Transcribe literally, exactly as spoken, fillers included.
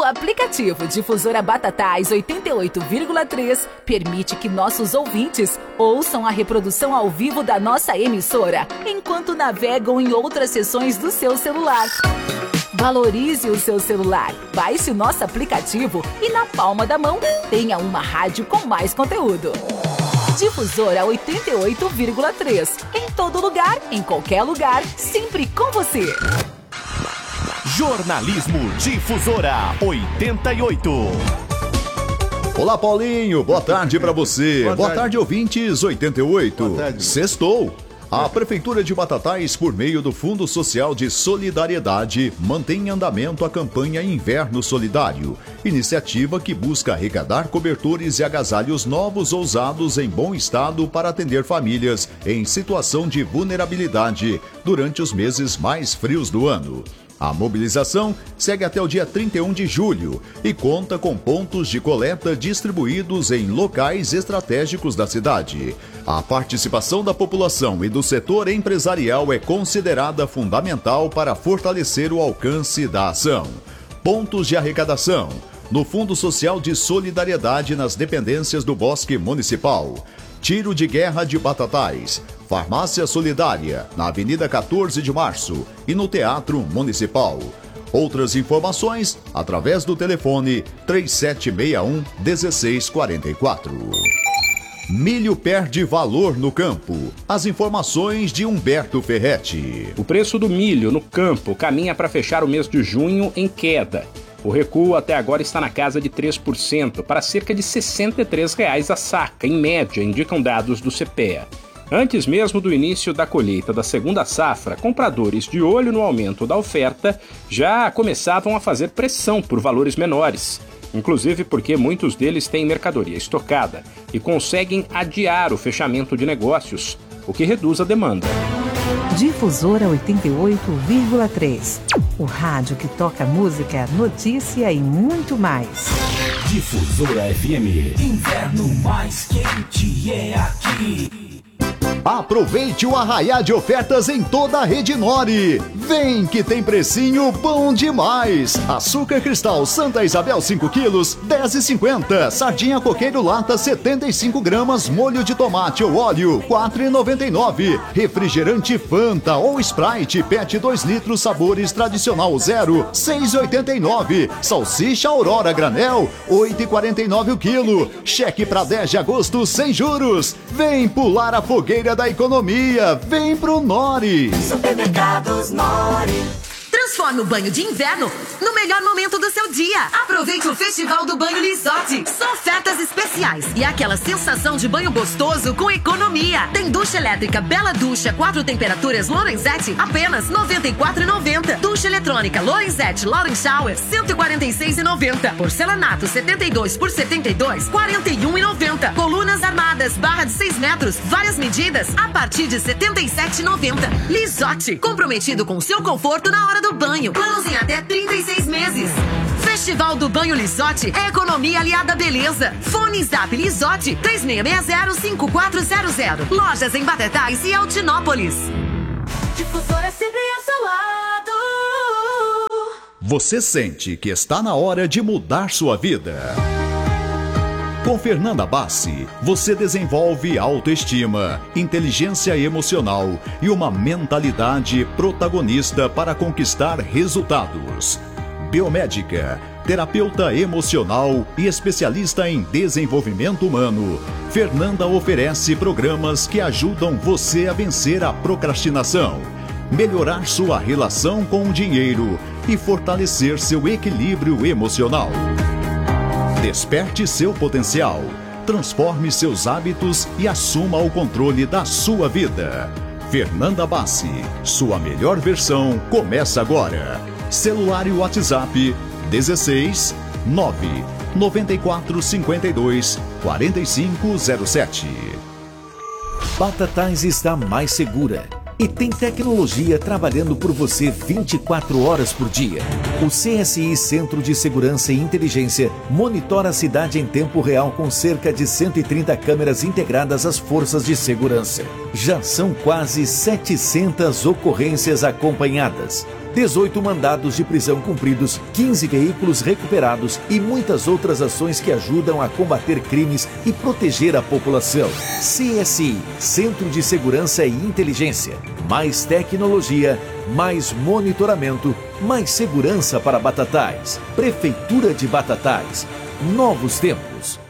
aplicativo Difusora Batatais oitenta e oito vírgula três permite que nossos ouvintes ouçam a reprodução ao vivo da nossa emissora, enquanto navegam em outras seções do seu celular. Valorize o seu celular, baixe o nosso aplicativo e na palma da mão tenha uma rádio com mais conteúdo. Difusora oitenta e oito vírgula três. Em todo lugar, em qualquer lugar, sempre com você. Jornalismo Difusora oitenta e oito. Olá, Paulinho. Boa tarde para você. Boa, Boa tarde. tarde, ouvintes oitenta e oito. Boa tarde. Sextou. A Prefeitura de Batatais, por meio do Fundo Social de Solidariedade, mantém em andamento a campanha Inverno Solidário, iniciativa que busca arrecadar cobertores e agasalhos novos ou usados em bom estado para atender famílias em situação de vulnerabilidade durante os meses mais frios do ano. A mobilização segue até o dia trinta e um de julho e conta com pontos de coleta distribuídos em locais estratégicos da cidade. A participação da população e do setor empresarial é considerada fundamental para fortalecer o alcance da ação. Pontos de arrecadação: no Fundo Social de Solidariedade nas dependências do Bosque Municipal. Tiro de Guerra de Batatais, Farmácia Solidária, na Avenida quatorze de março e no Teatro Municipal. Outras informações através do telefone três sete seis um, um seis quatro quatro. Milho perde valor no campo. As informações de Humberto Ferretti. O preço do milho no campo caminha para fechar o mês de junho em queda. O recuo até agora está na casa de três por cento, para cerca de sessenta e três reais a saca, em média, indicam dados do CEPEA. Antes mesmo do início da colheita da segunda safra, compradores de olho no aumento da oferta já começavam a fazer pressão por valores menores, inclusive porque muitos deles têm mercadoria estocada e conseguem adiar o fechamento de negócios, o que reduz a demanda. Difusora oitenta e oito vírgula três. O rádio que toca música, notícia e muito mais. Difusora F M. Inverno mais quente é aqui. Aproveite o arraiá de ofertas em toda a Rede Nori. Vem que tem precinho bom demais. Açúcar cristal Santa Isabel cinco quilos, dez reais e cinquenta centavos. Sardinha coqueiro lata setenta e cinco gramas, molho de tomate ou óleo, quatro reais e noventa e nove centavos. Refrigerante Fanta ou Sprite Pet dois litros sabores tradicional zero, seis reais e oitenta e nove centavos. Salsicha Aurora granel, oito reais e quarenta e nove centavos o quilo. Cheque para dez de agosto sem juros. Vem pular a fogueira da economia, vem pro Nori. Supermercados Nori. Transforme o banho de inverno no melhor momento do seu dia. Aproveite o Festival do Banho Lisotti. São ofertas especiais e aquela sensação de banho gostoso com economia. Tem ducha elétrica Bela Ducha, quatro temperaturas Lorenzetti, apenas noventa e quatro reais e noventa centavos. Ducha eletrônica Lorenzetti Lauren Shower, cento e quarenta e seis reais e noventa centavos. Porcelanato setenta e dois por setenta e dois, quarenta e um reais e noventa centavos. Colunas armadas, barra de seis metros, várias medidas, a partir de setenta e sete reais e noventa centavos. Lisotti, comprometido com seu conforto na hora do banho. Planos em até trinta e seis meses. Festival do Banho Lisotti é economia aliada à beleza. Fone Zap Lisotti três seis seis zero, cinco quatro zero zero. Lojas em Batatais e Altinópolis. Difusora sempre ao seu lado. Você sente que está na hora de mudar sua vida? Com Fernanda Bassi, você desenvolve autoestima, inteligência emocional e uma mentalidade protagonista para conquistar resultados. Biomédica, terapeuta emocional e especialista em desenvolvimento humano, Fernanda oferece programas que ajudam você a vencer a procrastinação, melhorar sua relação com o dinheiro e fortalecer seu equilíbrio emocional. Desperte seu potencial, transforme seus hábitos e assuma o controle da sua vida. Fernanda Bassi, sua melhor versão começa agora. Celular e WhatsApp dezesseis nove nove quatro cinco dois quatro cinco zero sete. Batatais está mais segura e tem tecnologia trabalhando por você vinte e quatro horas por dia. O C S I Centro de Segurança e Inteligência monitora a cidade em tempo real com cerca de cento e trinta câmeras integradas às forças de segurança. Já são quase setecentas ocorrências acompanhadas. dezoito mandados de prisão cumpridos, quinze veículos recuperados e muitas outras ações que ajudam a combater crimes e proteger a população. C S I, Centro de Segurança e Inteligência. Mais tecnologia, mais monitoramento, mais segurança para Batatais. Prefeitura de Batatais. Novos tempos.